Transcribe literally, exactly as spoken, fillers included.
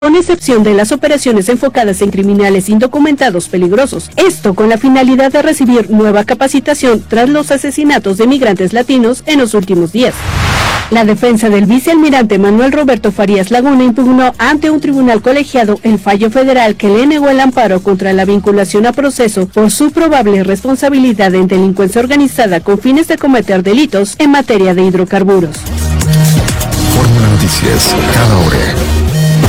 con excepción de las operaciones enfocadas en criminales indocumentados peligrosos. Esto con la finalidad de recibir nueva capacitación tras los asesinatos de migrantes latinos en los últimos días. La defensa del vicealmirante Manuel Roberto Farías Laguna impugnó ante un tribunal colegiado el fallo federal que le negó el amparo contra la vinculación a proceso por su probable responsabilidad en delincuencia organizada con fines de cometer delitos en materia de hidrocarburos. Fórmula Noticias, cada hora.